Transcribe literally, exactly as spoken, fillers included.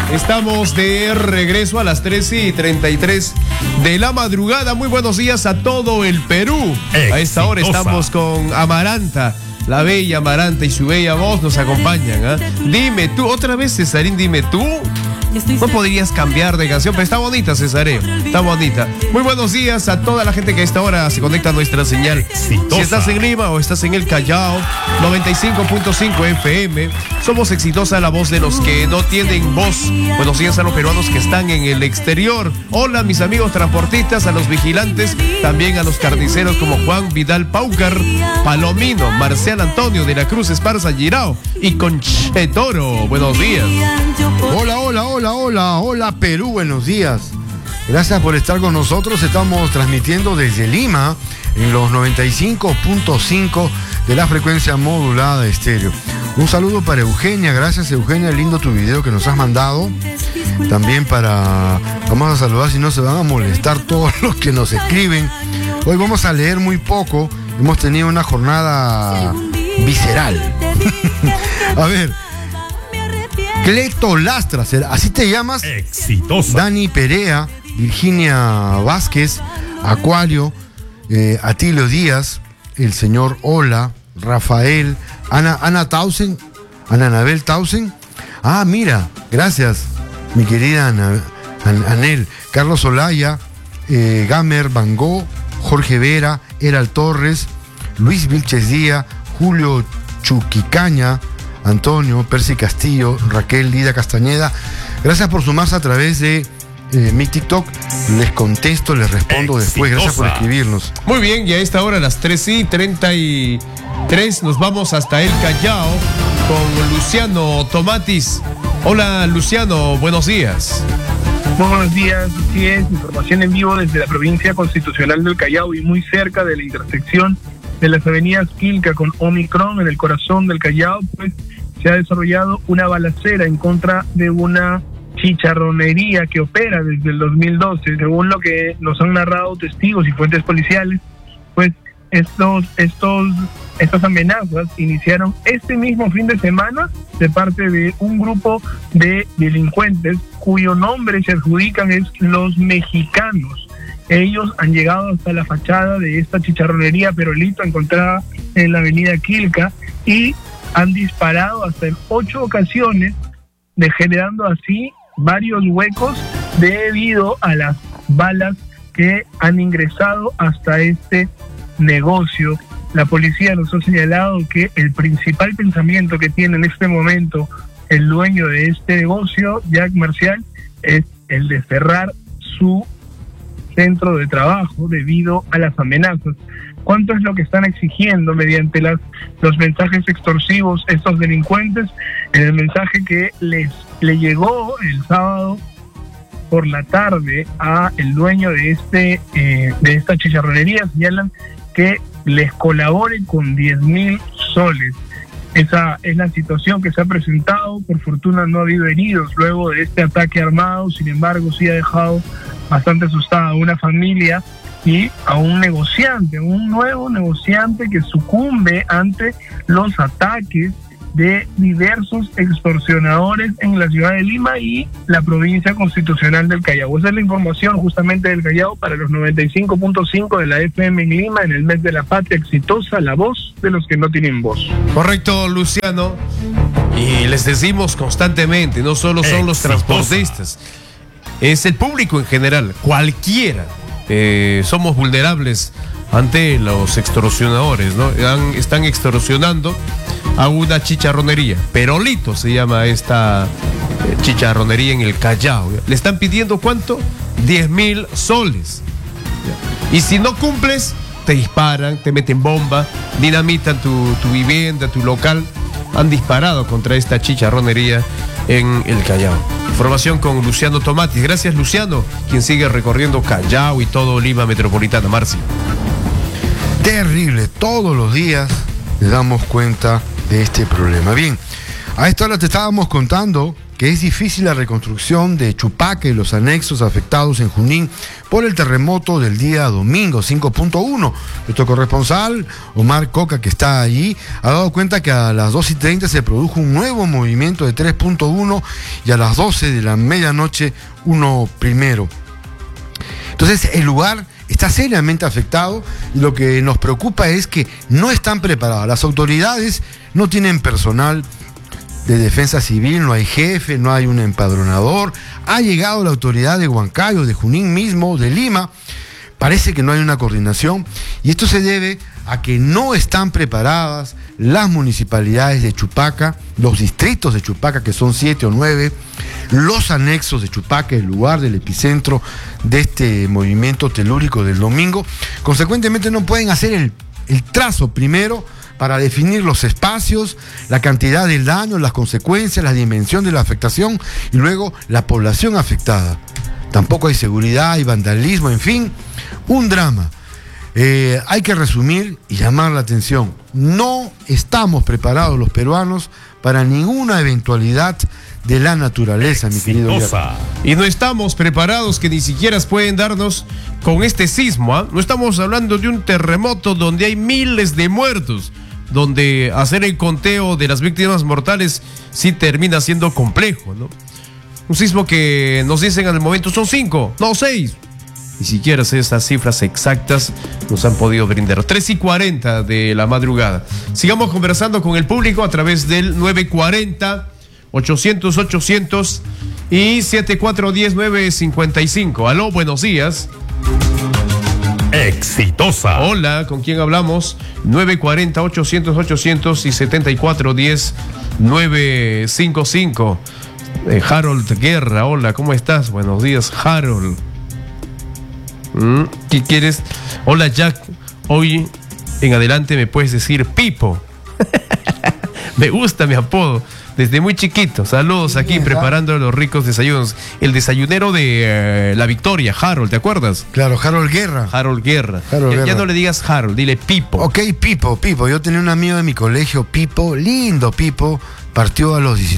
Estamos de regreso a las trece y treinta y tres de la madrugada. Muy buenos días a todo el Perú. Exitosa. A esta hora estamos con Amaranta. La bella Amaranta y su bella voz nos acompañan. ¿eh? Dime tú, otra vez Cesarín, dime tú. No podrías cambiar de canción, pero está bonita, Cesareo. Está bonita. Muy buenos días a toda la gente que a esta hora se conecta a nuestra señal. Exitosa. Si estás en Lima o estás en el Callao, noventa y cinco punto cinco F M. Somos Exitosa, la voz de los que no tienen voz. Buenos días a los peruanos que están en el exterior. Hola, mis amigos transportistas, a los vigilantes, también a los carniceros como Juan Vidal Paucar, Palomino, Marcial Antonio de la Cruz Esparza Girao y Conchetoro. Buenos días. Hola, hola, hola, hola, hola Perú, buenos días. Gracias por estar con nosotros. Estamos transmitiendo desde Lima en los noventa y cinco punto cinco de la frecuencia modulada de estéreo. Un saludo para Eugenia, gracias Eugenia, lindo tu video que nos has mandado. También para, vamos a saludar si no se van a molestar todos los que nos escriben. Hoy vamos a leer muy poco, hemos tenido una jornada visceral. A ver, Cleto Lastra, ¿así te llamas? Exitosa. Dani Perea, Virginia Vázquez, Acuario, eh, Atilio Díaz, el señor Ola, Rafael, Ana, Ana Tausen, Ana Anabel Tausen. Ah, mira, gracias, mi querida Ana, An, Anel, Carlos Olaya, eh, Gamer Van Gogh, Jorge Vera, Eral Torres, Luis Vilches Díaz, Julio Chuquicaña, Antonio, Percy Castillo, Raquel Lida Castañeda. Gracias por sumarse a través de eh, mi TikTok. Les contesto, les respondo Exitosa. Después. Gracias por escribirnos. Muy bien, y a esta hora, a las trece y treinta y tres, nos vamos hasta el Callao con Luciano Tomatis. Hola, Luciano, buenos días. Muy buenos días, así es, información en vivo desde la provincia constitucional del Callao y muy cerca de la intersección de las avenidas Quilca con Omicron en el corazón del Callao, pues se ha desarrollado una balacera en contra de una chicharronería que opera desde el dos mil doce. Según lo que nos han narrado testigos y fuentes policiales, pues estos, estos, estas amenazas iniciaron este mismo fin de semana de parte de un grupo de delincuentes cuyo nombre se adjudican es Los Mexicanos. Ellos han llegado hasta la fachada de esta chicharronería Perolito encontrada en la avenida Quilca y han disparado hasta en ocho ocasiones, de generando así varios huecos debido a las balas que han ingresado hasta este negocio. La policía nos ha señalado que el principal pensamiento que tiene en este momento el dueño de este negocio, Jack Marcial, es el de cerrar su centro de trabajo debido a las amenazas. ¿Cuánto es lo que están exigiendo mediante las, los mensajes extorsivos estos delincuentes? En el mensaje que les le llegó el sábado por la tarde a el dueño de este eh, de esta chicharronería, señalan que les colaboren con diez mil soles. Esa es la situación que se ha presentado. Por fortuna no ha habido heridos luego de este ataque armado, sin embargo sí ha dejado bastante asustada a una familia y a un negociante, un nuevo negociante que sucumbe ante los ataques de diversos extorsionadores en la ciudad de Lima y la provincia constitucional del Callao. Esa es la información justamente del Callao para los noventa y cinco punto cinco de la F M en Lima en el mes de la patria. Exitosa, la voz de los que no tienen voz. Correcto, Luciano. Y les decimos constantemente, no solo son los transportistas, es el público en general, cualquiera. Eh, somos vulnerables ante los extorsionadores, ¿no? Han, están extorsionando a una chicharronería. Perolito se llama esta eh, chicharronería en el Callao. ¿Ya? Le están pidiendo ¿cuánto? diez mil soles. ¿Ya? Y si no cumples, te disparan, te meten bomba, dinamitan tu, tu vivienda, tu local. Han disparado contra esta chicharronería en el Callao. Información con Luciano Tomatis. Gracias, Luciano, quien sigue recorriendo Callao y todo Lima metropolitana. Marci. Terrible, todos los días nos damos cuenta de este problema. Bien, a esta hora te estábamos contando que es difícil la reconstrucción de Chupaca y los anexos afectados en Junín por el terremoto del día domingo cinco punto uno. Nuestro corresponsal, Omar Coca, que está allí, ha dado cuenta que a las dos y treinta se produjo un nuevo movimiento de tres punto uno y a las doce de la medianoche uno primero. Entonces el lugar está seriamente afectado y lo que nos preocupa es que no están preparadas. Las autoridades no tienen personal de defensa civil, no hay jefe, no hay un empadronador. Ha llegado la autoridad de Huancayo, de Junín mismo, de Lima. Parece que no hay una coordinación y esto se debe a que no están preparadas las municipalidades de Chupaca, los distritos de Chupaca, que son siete o nueve, los anexos de Chupaca, el lugar del epicentro de este movimiento telúrico del domingo. Consecuentemente no pueden hacer el, el trazo primero para definir los espacios, la cantidad del daño, las consecuencias, la dimensión de la afectación y luego la población afectada. Tampoco hay seguridad, hay vandalismo, en fin, un drama. Eh, hay que resumir y llamar la atención. No estamos preparados los peruanos para ninguna eventualidad de la naturaleza, mi querido Guerra. Y no estamos preparados, que ni siquiera pueden darnos con este sismo, ¿eh? No estamos hablando de un terremoto donde hay miles de muertos, donde hacer el conteo de las víctimas mortales sí termina siendo complejo, ¿no? Un sismo que nos dicen al momento son cinco, no seis. Ni siquiera esas cifras exactas nos han podido brindar. tres y cuarenta de la madrugada. Sigamos conversando con el público a través del nueve cuarenta, ochocientos, ochocientos y setenta y cuatro diez, nueve cincuenta y cinco. Aló, buenos días. Exitosa. Hola, ¿con quién hablamos? nueve cuarenta, ochocientos, ochocientos y setenta y cuatro diez, nueve cincuenta y cinco. Eh, Harold Guerra, hola, ¿cómo estás? Buenos días, Harold. ¿Mm? ¿Qué quieres? Hola, Jack. Hoy en adelante me puedes decir Pipo. Me gusta mi apodo. Desde muy chiquito. Saludos aquí, preparando los ricos desayunos. El desayunero de uh, La Victoria, Harold, ¿te acuerdas? Claro, Harold Guerra. Harold Guerra. Harold ya, Guerra. Ya no le digas Harold, dile Pipo. Ok, Pipo, Pipo. Yo tenía un amigo de mi colegio, Pipo, lindo Pipo, partió a los diecinueve.